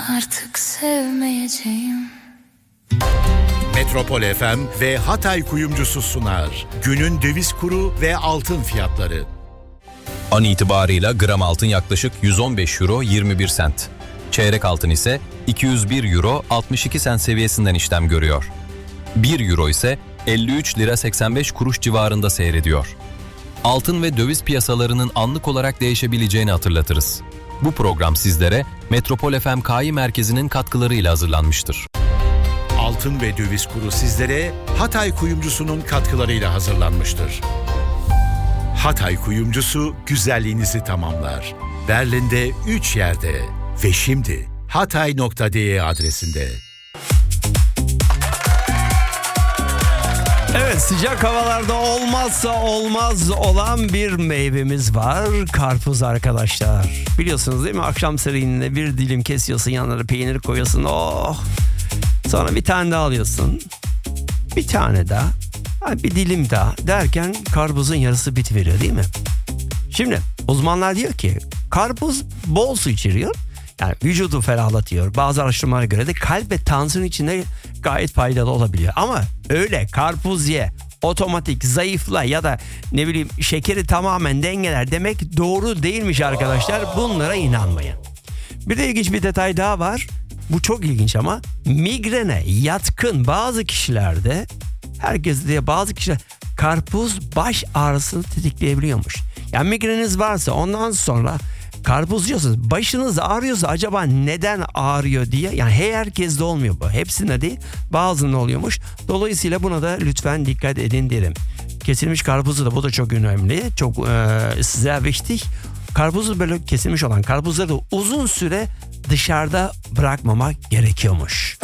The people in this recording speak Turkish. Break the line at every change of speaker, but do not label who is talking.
artık sevmeyeceğim.
Metropol FM ve Hatay Kuyumcusu sunar. Günün döviz kuru ve altın fiyatları.
An itibarıyla gram altın yaklaşık 115 euro 21 sent. Çeyrek altın ise 201 euro 62 sent seviyesinden işlem görüyor. 1 euro ise 53 lira 85 kuruş civarında seyrediyor. Altın ve döviz piyasalarının anlık olarak değişebileceğini hatırlatırız. Bu program sizlere Metropol FM Kİ Merkezi'nin katkılarıyla hazırlanmıştır.
Altın ve döviz kuru sizlere Hatay Kuyumcusu'nun katkılarıyla hazırlanmıştır. Hatay Kuyumcusu güzelliğinizi tamamlar. Berlin'de 3 yerde ve şimdi hatay.de adresinde.
Evet, sıcak havalarda olmazsa olmaz olan bir meyvemiz var. Karpuz arkadaşlar. Biliyorsunuz değil mi? Akşam serinliğinde bir dilim kesiyorsun, yanlara peynir koyuyorsun. Oh! Sonra bir tane daha alıyorsun. Bir tane daha. Bir dilim daha derken karpuzun yarısı bitiveriyor değil mi? Şimdi uzmanlar diyor ki karpuz bol su içeriyor. Yani vücudu ferahlatıyor. Bazı araştırmalara göre de kalp ve tansiyon için de gayet faydalı olabiliyor. Ama öyle karpuz ye, otomatik zayıfla ya da ne bileyim şekeri tamamen dengeler demek doğru değilmiş arkadaşlar. Bunlara inanmayın. Bir de ilginç bir detay daha var. Bu çok ilginç ama migrene yatkın bazı kişilerde, herkes diye bazı kişiler karpuz baş ağrısını tetikleyebiliyormuş. Yani migreniniz varsa ondan sonra karpuz yiyorsunuz, başınız ağrıyorsa acaba neden ağrıyor diye, yani herkeste olmuyor bu, hepsinde değil, bazında oluyormuş. Dolayısıyla buna da lütfen dikkat edin derim. Kesilmiş karpuzu da, bu da çok önemli, çok size wichtig. Karpuzu böyle kesilmiş olan karpuzları da uzun süre dışarıda bırakmamak gerekiyormuş.